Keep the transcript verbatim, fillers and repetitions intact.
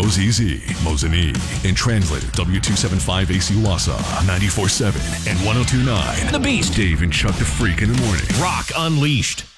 Mozizi, Mozini, and translator W two seventy-five A C Wassa, ninety-four seven and one oh two nine. The Beast. Dave and Chuck the Freak in the morning. Rock Unleashed.